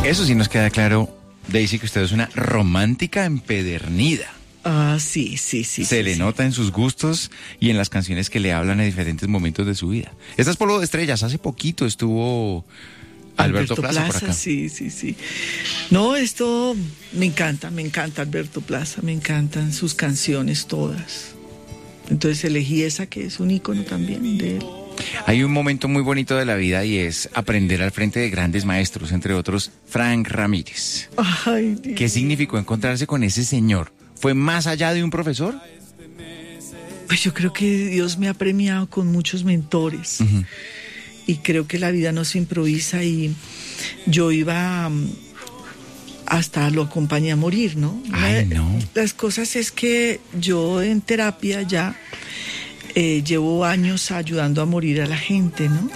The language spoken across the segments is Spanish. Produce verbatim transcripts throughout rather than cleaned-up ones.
Eso sí nos queda claro, Daisy, que usted es una romántica empedernida. Ah, sí, sí, sí. Se sí, le sí. nota en sus gustos y en las canciones que le hablan en diferentes momentos de su vida. Esta es Polvo de Estrellas. Hace poquito estuvo Alberto, Alberto Plaza, Plaza por acá. Sí, sí, sí. No, esto me encanta, me encanta Alberto Plaza, me encantan sus canciones todas. Entonces elegí esa que es un ícono también de él. Hay un momento muy bonito de la vida y es aprender al frente de grandes maestros, entre otros Frank Ramírez. Ay, Dios. ¿Qué significó encontrarse con ese señor? ¿Fue más allá de un profesor? Pues yo creo que Dios me ha premiado con muchos mentores. Uh-huh. Y creo que la vida no se improvisa y yo iba hasta lo acompañé a morir, ¿no? Ay, no. Las cosas es que yo en terapia ya eh, llevo años ayudando a morir a la gente, ¿no?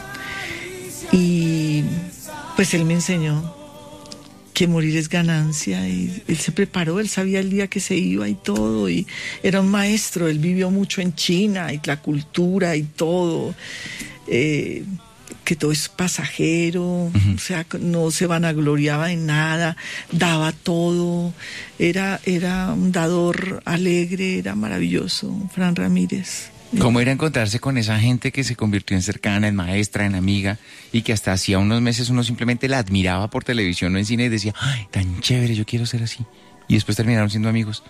Y pues él me enseñó que morir es ganancia y él se preparó, él sabía el día que se iba y todo, y era un maestro, él vivió mucho en China y la cultura y todo, eh, que todo es pasajero, uh-huh. O sea, no se vanagloriaba en nada, daba todo, era, era un dador alegre, era maravilloso, Fran Ramírez. ¿Cómo era encontrarse con esa gente que se convirtió en cercana, en maestra, en amiga, y que hasta hacía unos meses uno simplemente la admiraba por televisión o en cine y decía, ay, tan chévere, yo quiero ser así? Y después terminaron siendo amigos.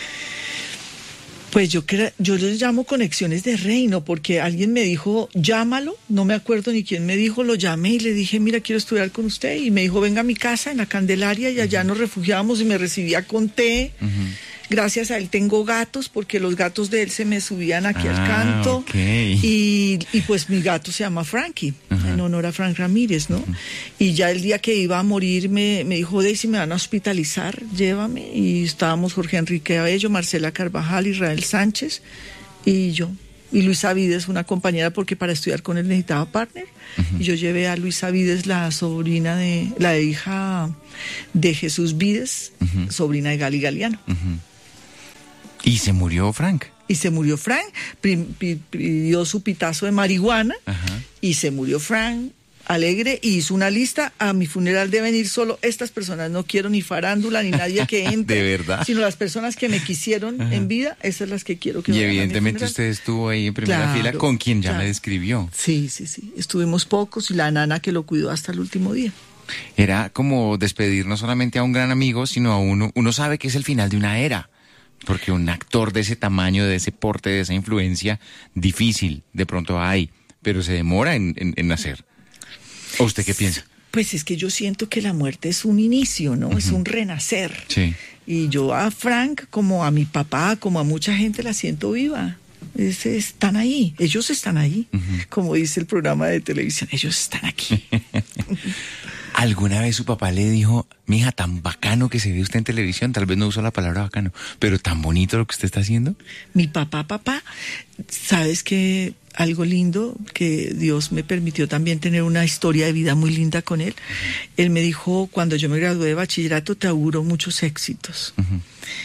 Pues yo, yo les llamo conexiones de reino, porque alguien me dijo, llámalo, no me acuerdo ni quién me dijo, lo llamé y le dije, mira, quiero estudiar con usted, y me dijo, venga a mi casa en la Candelaria, y allá uh-huh. nos refugiábamos y me recibía con té. Uh-huh. Gracias a él tengo gatos, porque los gatos de él se me subían aquí ah, al canto. Okay. Y, y pues mi gato se llama Frankie, uh-huh. en honor a Frank Ramírez, ¿no? Uh-huh. Y ya el día que iba a morir me, me dijo, Daisy, me van a hospitalizar, llévame. Y estábamos Jorge Enrique Abello, Marcela Carvajal, Israel Sánchez y yo. Y Luisa Vides, una compañera, porque para estudiar con él necesitaba partner. Uh-huh. Y yo llevé a Luisa Vides, la sobrina de, la hija de Jesús Vides, uh-huh. sobrina de Gali Galeano. Uh-huh. ¿Y se murió Frank? Y se murió Frank, pidió su pitazo de marihuana. Ajá. Y se murió Frank, alegre, y hizo una lista, a mi funeral deben ir solo estas personas, no quiero ni farándula ni nadie que entre. ¿De verdad? Sino las personas que me quisieron Ajá. en vida, esas son las que quiero que y evidentemente usted estuvo ahí en primera claro, fila con quien ya claro. me describió. Sí, sí, sí, estuvimos pocos y la nana que lo cuidó hasta el último día. Era como despedir no solamente a un gran amigo, sino a uno, uno sabe que es el final de una era. Porque un actor de ese tamaño, de ese porte, de esa influencia, difícil, de pronto hay, pero se demora en, en, en nacer. ¿O usted qué piensa? Pues es que yo siento que la muerte es un inicio, ¿no? Uh-huh. Es un renacer. Sí. Y yo a Frank, como a mi papá, como a mucha gente, la siento viva. Es, están ahí, ellos están ahí. Uh-huh. Como dice el programa de televisión, ellos están aquí. ¿Alguna vez su papá le dijo, mija, tan bacano que se ve usted en televisión? Tal vez no usó la palabra bacano, pero tan bonito lo que usted está haciendo. Mi papá, papá, ¿sabes qué? Algo lindo, que Dios me permitió también tener una historia de vida muy linda con él. Uh-huh. Él me dijo, cuando yo me gradué de bachillerato, te auguro muchos éxitos. Uh-huh.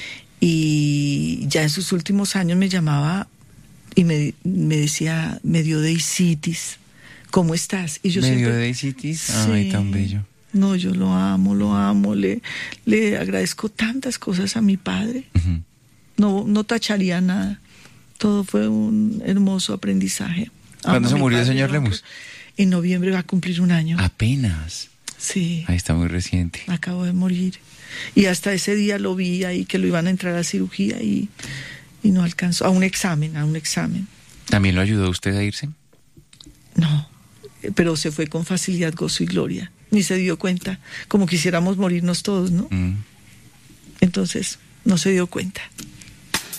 Y ya en sus últimos años me llamaba y me, me decía, me dio deicitis. ¿Cómo estás? Y yo ¿Medio siempre, de deicitis? Sí, ay, tan bello. No, yo lo amo, lo amo, le, le agradezco tantas cosas a mi padre. Uh-huh. No, no tacharía nada. Todo fue un hermoso aprendizaje. ¿Cuándo se murió el señor Lemus? En noviembre va a cumplir un año. Apenas. Sí. Ahí está muy reciente. Acabo de morir. Y hasta ese día lo vi ahí, que lo iban a entrar a cirugía y, y no alcanzó. A un examen, a un examen. ¿También lo ayudó usted a irse? No. Pero se fue con facilidad, gozo y gloria. Ni se dio cuenta, como quisiéramos morirnos todos, ¿no? Mm. Entonces, no se dio cuenta.